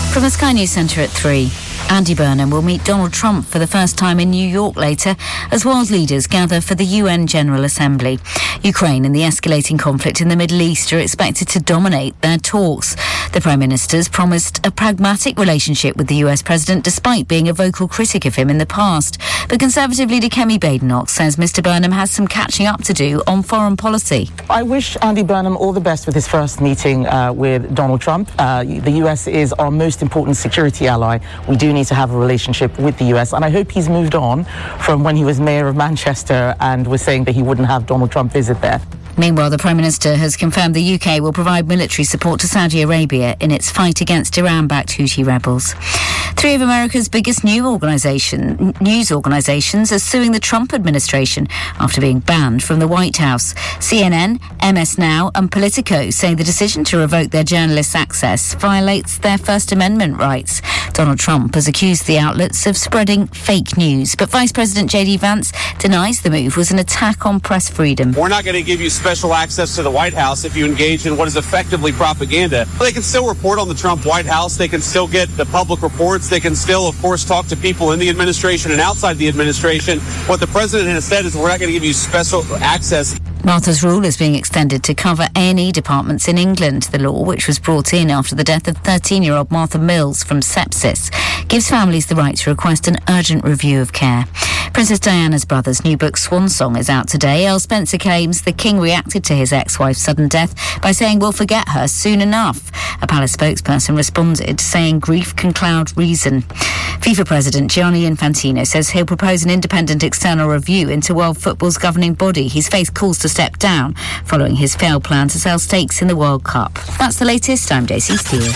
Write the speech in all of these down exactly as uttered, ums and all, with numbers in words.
From the Sky News Centre at three. Andy Burnham will meet Donald Trump for the first time in New York later as world leaders gather for the U N General Assembly. Ukraine and the escalating conflict in the Middle East are expected to dominate their talks. The Prime Minister's promised a pragmatic relationship with the U S President despite being a vocal critic of him in the past. But Conservative leader Kemi Badenoch says Mr Burnham has some catching up to do on foreign policy. I wish Andy Burnham all the best with his first meeting uh, with Donald Trump. Uh, the U S is our most important security ally. We do need to have a relationship with the U S, and I hope he's moved on from when he was mayor of Manchester and was saying that he wouldn't have Donald Trump visit there. Meanwhile, the Prime Minister has confirmed the U K will provide military support to Saudi Arabia in its fight against Iran-backed Houthi rebels. Three of America's biggest news, organisation, news organisations are suing the Trump administration after being banned from the White House. C N N, M S Now and Politico say the decision to revoke their journalists' access violates their First Amendment rights. Donald Trump has accused the outlets of spreading fake news, but Vice President J D Vance denies the move was an attack on press freedom. We're not going to give you special access to the White House if you engage in what is effectively propaganda. They can still report on the Trump White House. They can still get the public reports. They can still, of course, talk to people in the administration and outside the administration. What the president has said is we're not going to give you special access. Martha's rule is being extended to cover A and E departments in England. The law, which was brought in after the death of thirteen-year-old Martha Mills from sepsis, gives families the right to request an urgent review of care. Princess Diana's brother's new book Swan Song is out today. Earl Spencer claims the king reacted to his ex-wife's sudden death by saying we'll forget her soon enough. A palace spokesperson responded, saying grief can cloud reason. FIFA President Gianni Infantino says he'll propose an independent external review into world football's governing body. He's faced calls to step down following his failed plan to sell stakes in the World Cup. That's the latest. I'm Daisy Steele.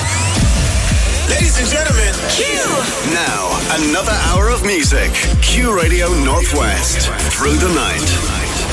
Ladies and gentlemen, Q! Now, another hour of music. Q Radio Northwest. Through the night.